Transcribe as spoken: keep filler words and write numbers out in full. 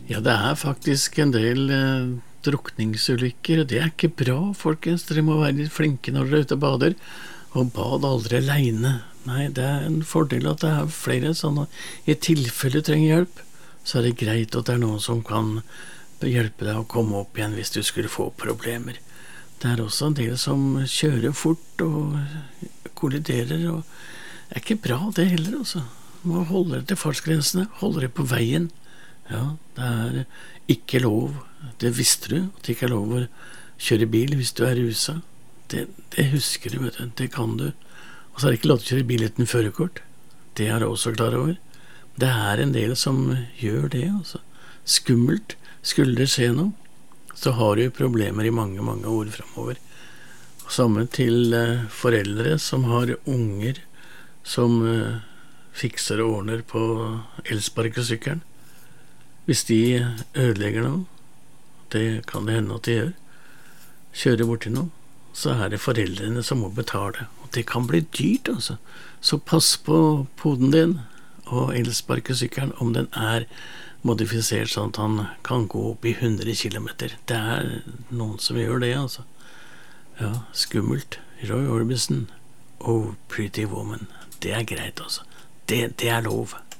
Ja, det er faktisk en del eh, drukningsulykker, og det er ikke bra, folkens. Dere må være litt flinke når dere er ute og bader, og bad aldri alene. Nei, det er en fordel at det er flere sånne. I tilfelle du trenger hjelp, så er det greit at det er noen som kan hjelpe deg å komme opp igjen hvis du skulle få problemer. Det er også en del som kjører fort og kolliderer, og det er ikke bra det heller, altså. Du må holde deg til fartsgrensene, holde deg på veien. Ja, det er ikke lov. Det visste du, at det ikke er lov å kjøre bil hvis du er rusa. Det, det husker du, vet du. Det kan du. Og så er det ikke lov til å kjøre bil uten førerkort. Det er du også klar over. Det er en del som gjør det, altså. Skummelt. Skulle det skje noe, så har du problemer i mange, mange år fremover. Samme til eh, foreldre som har unger som eh, fikser og ordner på elsparkesykkelen. Hvis de ødelegger noe, det kan det hende at de gjør, kjører bort til noe, så er det foreldrene som må betale. Og det kan bli dyrt, altså. Så pass på poden din og elsparkesykkelen om den er modifisert sånn at han kan gå opp i hundre kilometer. Det er noen som gjør det, altså. Ja, skummelt. Roy Orbison. Oh, Pretty Woman. Det er greit, altså. Det, det er lov.